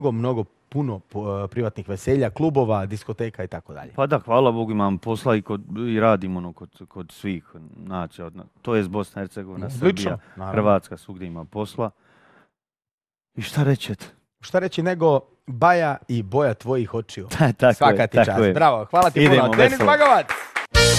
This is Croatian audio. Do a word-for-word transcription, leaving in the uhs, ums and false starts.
mnogo, mnogo puno uh, privatnih veselja, klubova, diskoteka i tako dalje. Pa da, hvala Bogu, imam posla i, kod, i radim ono kod, kod svih nacija. To je Bosna i Hercegovina, Srbija, Hrvatska, svugdje ima posla. I šta rećete? Šta reći nego Baja i boja tvojih očiju. Tako Svaka je, ti tako čast. je. Bravo, hvala ti Idemo, puno. Denis veselo. Blagovac!